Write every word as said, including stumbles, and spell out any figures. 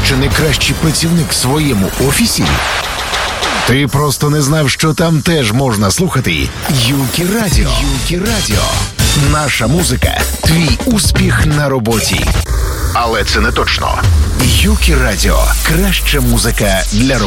що найкращий працівник в своєму офісі? Ти просто не знав, що там теж можна слухати Юкі Радіо. Юкі Радіо. Наша музика – твій успіх на роботі. Але це не точно. Юкі Радіо. Краща музика для роботи.